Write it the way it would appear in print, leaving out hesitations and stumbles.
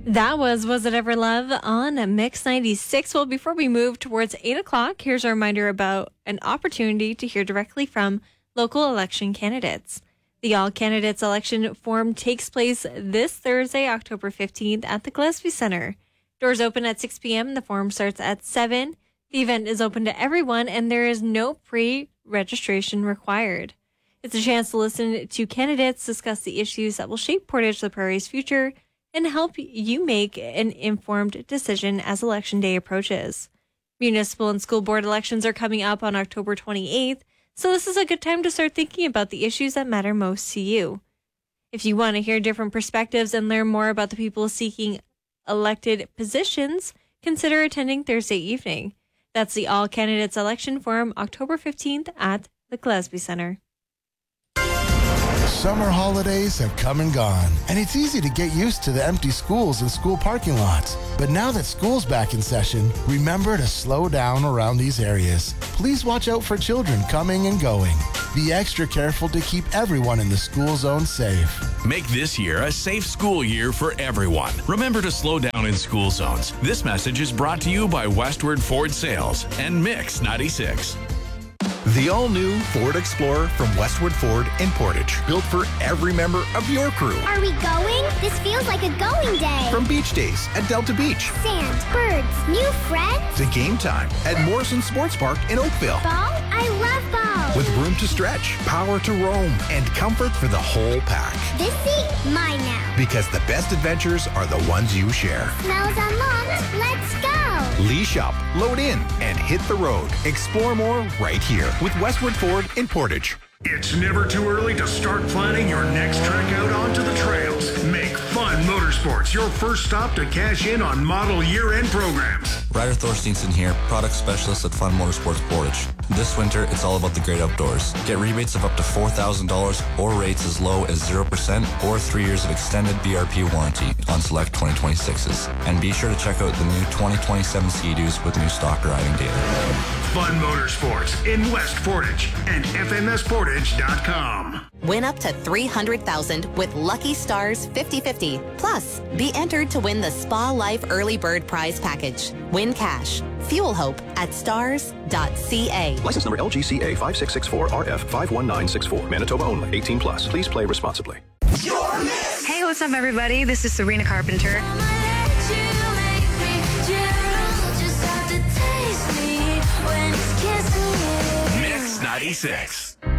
That Was It Ever Love on Mix 96. Well, before we move towards 8 o'clock, here's a reminder about an opportunity to hear directly from local election candidates. The All Candidates Election Forum takes place this Thursday, October 15th at the Gillespie Center. Doors open at 6 p.m. The forum starts at 7. The event is open to everyone, and there is no pre-registration required. It's a chance to listen to candidates discuss the issues that will shape Portage la Prairie's future and help you make an informed decision as Election Day approaches. Municipal and school board elections are coming up on October 28th, so this is a good time to start thinking about the issues that matter most to you. If you want to hear different perspectives and learn more about the people seeking elected positions, consider attending Thursday evening. That's the All Candidates Election Forum, October 15th at the Gillespie Center. Summer holidays have come and gone, and it's easy to get used to the empty schools and school parking lots. But now that school's back in session, remember to slow down around these areas. Please watch out for children coming and going. Be extra careful to keep everyone in the school zone safe. Make this year a safe school year for everyone. Remember to slow down in school zones. This message is brought to you by Westward Ford Sales and Mix 96. The all-new Ford Explorer from Westwood Ford in Portage. Built for every member of your crew. Are we going? This feels like a going day. From beach days at Delta Beach. Sand, birds, new friends. To game time at Morrison Sports Park in Oakville. Ball? I love ball. With room to stretch, power to roam, and comfort for the whole pack. This seat, mine now. Because the best adventures are the ones you share. Smells unlocked. Let's go. Leash up, load in, and hit the road. Explore more right here with Westwood Ford in Portage. It's never too early to start planning your next trek out onto the trails. Make Fun Motorsports your first stop to cash in on model year-end programs. Ryder Thorsteinson here, product specialist at Fun Motorsports Portage. This winter, it's all about the great outdoors. Get rebates of up to $4,000 or rates as low as 0% or 3 years of extended BRP warranty on select 2026s. And be sure to check out the new 2027 Sea-Doos with new stock arriving daily. Fun Motorsports in West Portage and FMSportage.com. Win up to $300,000 with Lucky Stars 50/50. Plus, be entered to win the Spa Life Early Bird Prize Package. Win cash. Fuel hope at stars.ca. License number LGCA 5664RF51964. Manitoba only. 18 plus. Please play responsibly. Hey, what's up, everybody? This is Serena Carpenter. Mix 96.